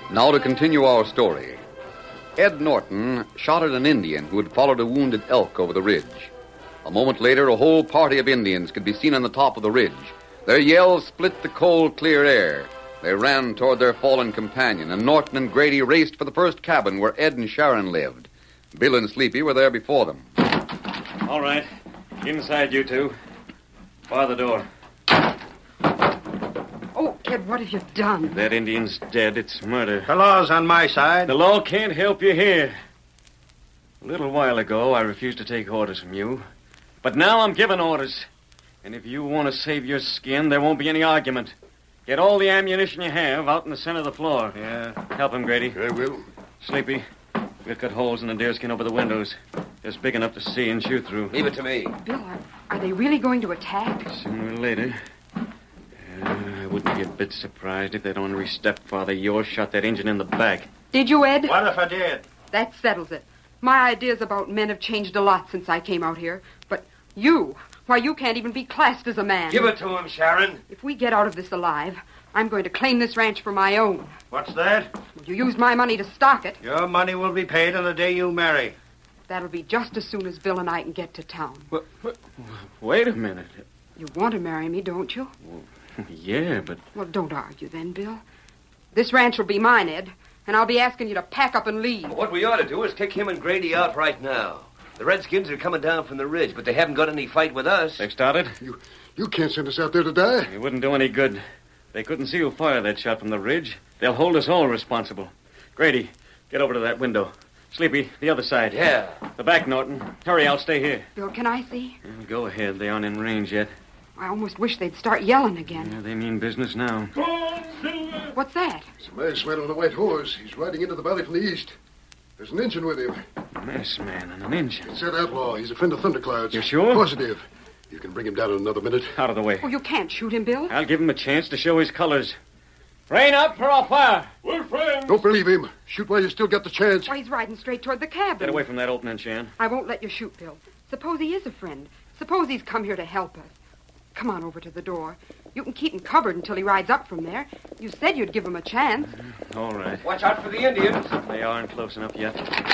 Now to continue our story. Ed Norton shot at an Indian who had followed a wounded elk over the ridge. A moment later, a whole party of Indians could be seen on the top of the ridge. Their yells split the cold, clear air. They ran toward their fallen companion, and Norton and Grady raced for the first cabin where Ed and Sharon lived. Bill and Sleepy were there before them. All right. Inside, you two. Bar the door. Oh, Ed, what have you done? That Indian's dead. It's murder. The law's on my side. The law can't help you here. A little while ago, I refused to take orders from you. But now I'm giving orders. And if you want to save your skin, there won't be any argument. Get all the ammunition you have out in the center of the floor. Yeah. Help him, Grady. I will. Sleepy, we'll cut holes in the deerskin over the windows. Just big enough to see and shoot through. Leave it to me. Bill, are they really going to attack? Sooner or later. I wouldn't be a bit surprised if that ornery stepfather of yours shot that Injun in the back. Did you, Ed? What if I did? That settles it. My ideas about men have changed a lot since I came out here. But you, why, you can't even be classed as a man. Give it to him, Sharon. If we get out of this alive, I'm going to claim this ranch for my own. What's that? You used my money to stock it. Your money will be paid on the day you marry. That'll be just as soon as Bill and I can get to town. Wait a minute. You want to marry me, don't you? Yeah, but... Well, don't argue then, Bill. This ranch will be mine, Ed, and I'll be asking you to pack up and leave. What we ought to do is kick him and Grady out right now. The Redskins are coming down from the ridge, but they haven't got any fight with us. They've started? You can't send us out there to die. It wouldn't do any good. They couldn't see who fired that shot from the ridge. They'll hold us all responsible. Grady, get over to that window. Sleepy, the other side. Yeah. The back, Norton. Hurry, I'll stay here. Bill, can I see? Go ahead. They aren't in range yet. I almost wish they'd start yelling again. Yeah, they mean business now. What's that? It's a masked man on a white horse. He's riding into the valley from the east. There's an Injun with him. A masked man and an Injun. It's that outlaw. He's a friend of Thundercloud's. You sure? Positive. You can bring him down in another minute. Out of the way. Oh, you can't shoot him, Bill. I'll give him a chance to show his colors. Rain up or I'll fire. We're friends. Don't believe him. Shoot while you still got the chance. Why, he's riding straight toward the cabin. Get away from that opening, Shan. I won't let you shoot, Bill. Suppose he is a friend. Suppose he's come here to help us. Come on over to the door. You can keep him covered until he rides up from there. You said you'd give him a chance. All right. Watch out for the Indians. They aren't close enough yet.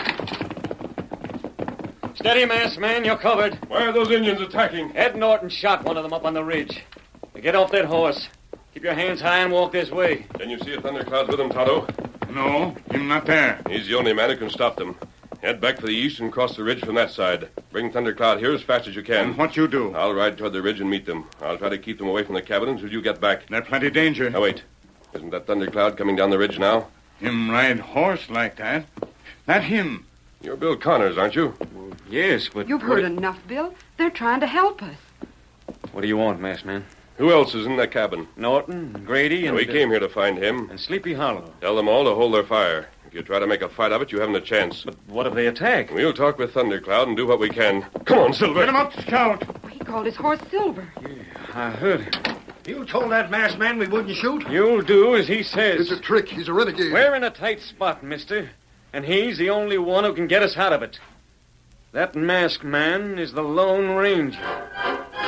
Steady, masked man. You're covered. Why are those Indians attacking? Ed Norton shot one of them up on the ridge. Now get off that horse. Keep your hands high and walk this way. Can you see a thundercloud with him, Tonto? No, him not there. He's the only man who can stop them. Head back for the east and cross the ridge from that side. Bring Thundercloud here as fast as you can. And what you do? I'll ride toward the ridge and meet them. I'll try to keep them away from the cabin until you get back. There's plenty danger. Now, wait. Isn't that Thundercloud coming down the ridge now? Him ride horse like that? That him. You're Bill Connors, aren't you? Yes, but... You've heard enough, Bill. They're trying to help us. What do you want, masked man? Who else is in that cabin? Norton, Grady, and... We came here to find him. And Sleepy Hollow. Tell them all to hold their fire. If you try to make a fight of it, you haven't a chance. But what if they attack? We'll talk with Thundercloud and do what we can. Come on, Silver. Get him up, Scout. He called his horse Silver. Yeah, I heard him. You told that masked man we wouldn't shoot? You'll do as he says. It's a trick. He's a renegade. We're in a tight spot, mister. And he's the only one who can get us out of it. That masked man is the Lone Ranger.